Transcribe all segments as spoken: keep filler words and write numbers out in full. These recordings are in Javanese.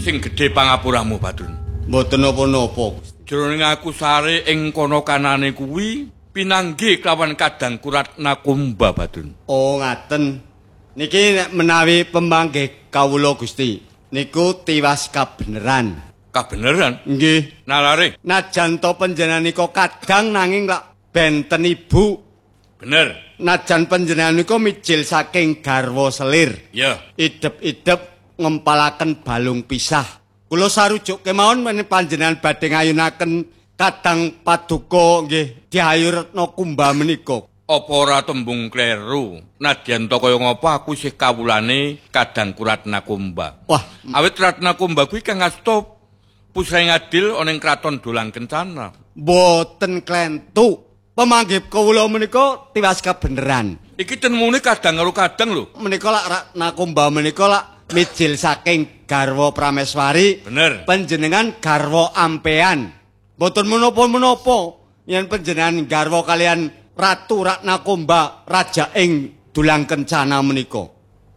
sing gedhe pangapuramu, Badrun. Mboten napa-napa. Jroning aku sare ing kono kanane kuwi pinanggih kelawan Kadang Kuratna Kumba, Badrun. Oh, ngaten. Niki nek menawi pemanggih kawula Gusti, niku tiwas kabeneran. Kabeneran? Nggih. Nalare. Najan to panjenengan nika kadang nanging lak benten ibu. Bener. Najan panjenengan niku mijil saking garwa selir. Ya. Idep-idep ngempalaken balung pisah. Kula sarujuk kemawon menawi panjenengan badhe ngayunaken Kadang Paduka nggih Diayu Retna Kumba menika. Apa ora tembung kleru? Nadyan to kaya ngapa aku isih kawulane Kadang Kuratna Kumba. Wah, awit Ratna Kumba kuwi kang asta pusaing adil ana ing kraton Dolang Kencana. Mboten klentu. Pemanggih kawula menika tiwas kabeneran. Iki tenemune Kadang karo Kadang lho. Menika lak Ratna Kumba menika lak mijil saking garwa Prameswari. Bener. Panjenengan garwa ampean. Mboten menapa-menapa yen panjenengan garwa kalian Ratu Ratna Kumba raja ing Dolang Kencana menika.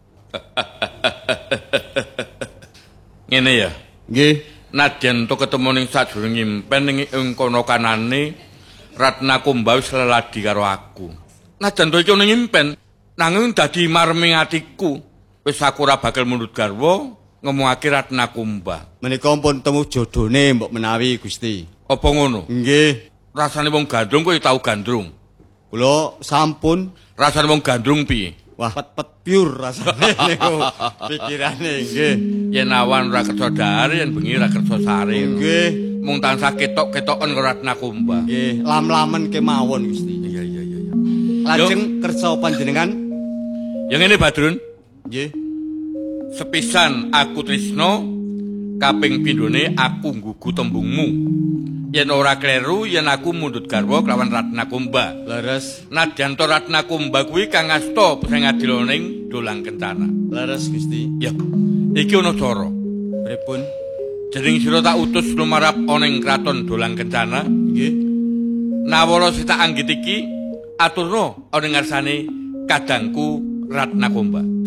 Ngene ya. Nggih. Nadyan to ketemu ning sadurunge impen ning ing kono kanane Ratna Kumba wis leladi karo aku. Nadyan to iki ning impen nanging dadi marming atiku. Wis aku ora bakal mundhut garwa ngomongake Ratna Kumba. Menika pun temu jodone mbok menawi Gusti. Apa ngono? Nggih. Rasane wong gandrung kowe tau gandrung. Kula sampun. Rasane wong gandrung piye? Wah, pet-pet pure rasane niku. Pikirane nggih. Yen awan ora kersa dahar, yen bengi ora kersa sare. Nggih. Mung tansah ketok-ketoken karo Ratna Kumba. Nggih, lam-lamen kemawon Gusti. Iya iya iya iya. Lajeng kersa panjenengan? Ya ngene Badrun. Nggih. Sepisan aku tresno, kaping pindhone aku nggugu tembungmu. Yen ora kleru yen aku mundhut garwa kelawan Ratna Kumba. Leres. Nadyan to Ratna Kumba kuwi kang asta sing adil ning Dolang Kencana. Leres Gusti. Ya. Iki ana cara. Pripun? Jeneng sira tak utus lumarap ana ing kraton Dolang Kencana. Nggih. Nawara sing tak anggit iki aturno ana ngarsane Kadangku Ratna Kumba.